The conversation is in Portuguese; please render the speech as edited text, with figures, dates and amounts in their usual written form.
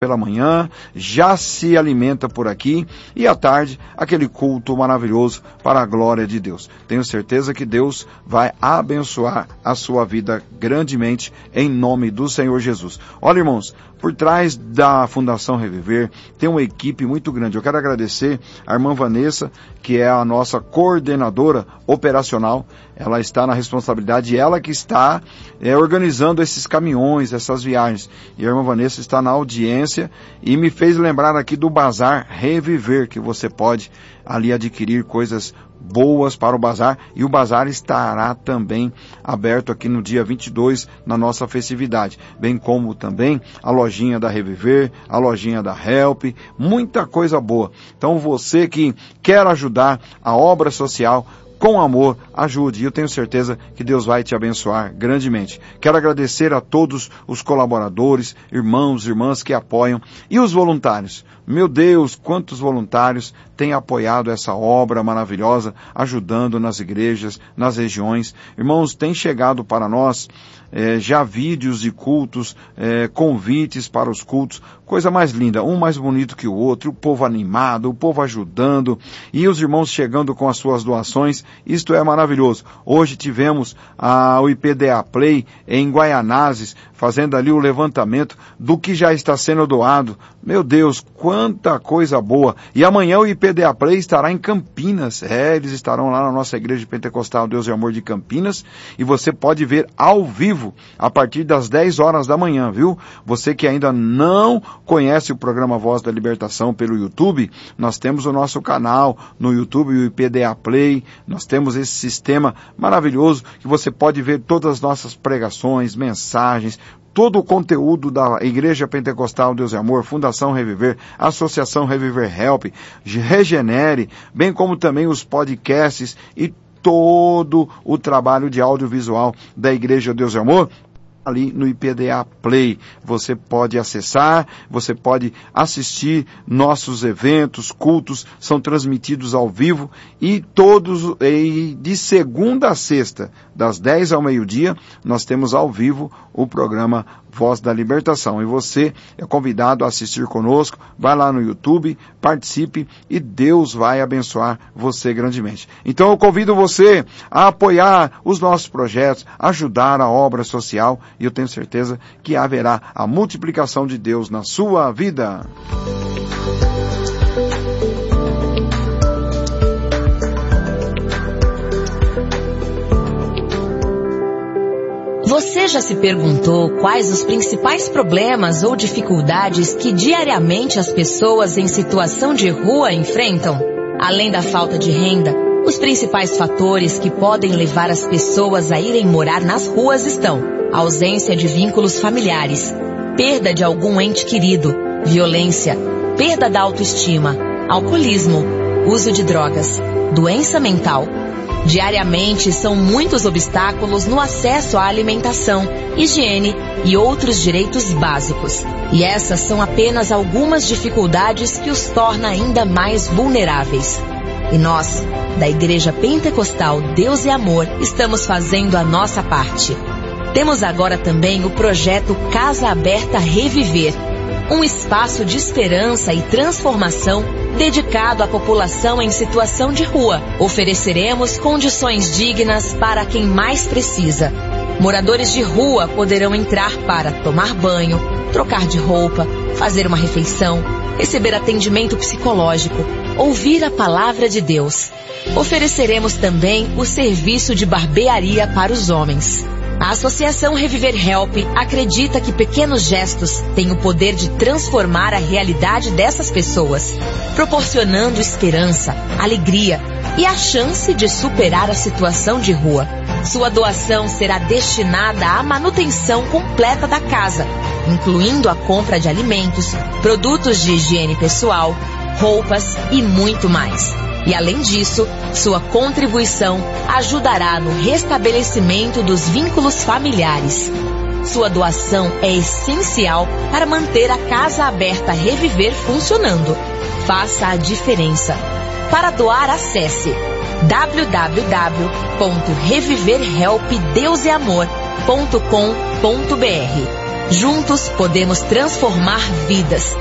pela manhã, já se alimenta por aqui, e à tarde, aquele culto maravilhoso para a glória de Deus. Tenho certeza que Deus vai abençoar a sua vida grandemente, em nome do Senhor Jesus. Olha, irmãos, por trás da Fundação Reviver, tem uma equipe muito grande. Eu quero agradecer a irmã Vanessa, que é a nossa coordenadora operacional. Ela está na responsabilidade, ela que está organizando esses caminhões, essas viagens. E a irmã Vanessa está na audiência e me fez lembrar aqui do Bazar Reviver, que você pode ali adquirir coisas boas para o bazar, e o bazar estará também aberto aqui no dia 22 na nossa festividade, bem como também a lojinha da Reviver, a lojinha da Help, muita coisa boa. Então você que quer ajudar a obra social, com amor, ajude. E eu tenho certeza que Deus vai te abençoar grandemente. Quero agradecer a todos os colaboradores, irmãos, irmãs que apoiam, e os voluntários. Meu Deus, quantos voluntários têm apoiado essa obra maravilhosa, ajudando nas igrejas, nas regiões. Irmãos, tem chegado para nós já vídeos de cultos, convites para os cultos, coisa mais linda, um mais bonito que o outro, o povo animado, o povo ajudando, e os irmãos chegando com as suas doações. Isto é maravilhoso. Hoje tivemos o IPDA Play em Guaianazes, fazendo ali o levantamento do que já está sendo doado. Meu Deus, quanta coisa boa. E amanhã o IPDA Play estará em Campinas. Eles estarão lá na nossa Igreja Pentecostal Deus e Amor de Campinas, e você pode ver ao vivo a partir das 10 horas da manhã, viu? Você que ainda não conhece o programa Voz da Libertação pelo YouTube, nós temos o nosso canal no YouTube, o IPDA Play. Nós temos esse sistema maravilhoso que você pode ver todas as nossas pregações, mensagens, todo o conteúdo da Igreja Pentecostal Deus e Amor, Fundação Reviver, Associação Reviver Help, Regenere, bem como também os podcasts e todo o trabalho de audiovisual da Igreja Deus e Amor. Ali no IPDA Play, você pode acessar, você pode assistir nossos eventos, cultos, são transmitidos ao vivo, e todos, de segunda a sexta, das 10 ao meio-dia, nós temos ao vivo o programa Voz da Libertação. E você é convidado a assistir conosco, vai lá no YouTube, participe, e Deus vai abençoar você grandemente. Então eu convido você a apoiar os nossos projetos, ajudar a obra social, e eu tenho certeza que haverá a multiplicação de Deus na sua vida. Você já se perguntou quais os principais problemas ou dificuldades que diariamente as pessoas em situação de rua enfrentam? Além da falta de renda, os principais fatores que podem levar as pessoas a irem morar nas ruas estão: ausência de vínculos familiares, perda de algum ente querido, violência, perda da autoestima, alcoolismo, uso de drogas, doença mental. Diariamente são muitos obstáculos no acesso à alimentação, higiene e outros direitos básicos. E essas são apenas algumas dificuldades que os torna ainda mais vulneráveis. E nós, da Igreja Pentecostal Deus e Amor, estamos fazendo a nossa parte. Temos agora também o projeto Casa Aberta Reviver, um espaço de esperança e transformação dedicado à população em situação de rua. Ofereceremos condições dignas para quem mais precisa. Moradores de rua poderão entrar para tomar banho, trocar de roupa, fazer uma refeição, receber atendimento psicológico, ouvir a palavra de Deus. Ofereceremos também o serviço de barbearia para os homens. A Associação Reviver Help acredita que pequenos gestos têm o poder de transformar a realidade dessas pessoas, proporcionando esperança, alegria e a chance de superar a situação de rua. Sua doação será destinada à manutenção completa da casa, incluindo a compra de alimentos, produtos de higiene pessoal, roupas e muito mais. E além disso, sua contribuição ajudará no restabelecimento dos vínculos familiares. Sua doação é essencial para manter a Casa Aberta Reviver funcionando. Faça a diferença. Para doar, acesse www.reviverhelpdeuseamor.com.br. Juntos podemos transformar vidas.